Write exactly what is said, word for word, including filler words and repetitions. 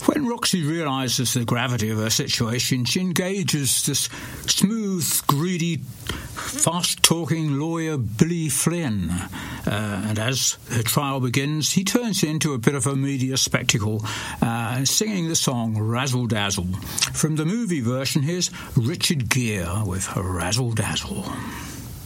When Roxy realises the gravity of her situation, she engages this smooth, greedy, fast-talking lawyer Billy Flynn. Uh, and as her trial begins, he turns into a bit of a media spectacle, uh, singing the song Razzle Dazzle. From the movie version, here's Richard Gere with Razzle Dazzle.